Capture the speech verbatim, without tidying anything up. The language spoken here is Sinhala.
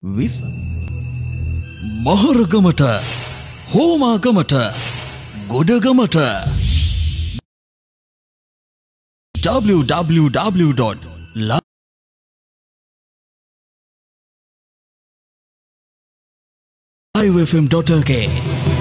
විස් මහරගමට හෝමාගමට ගොඩගමට w w w dot live f m dot l k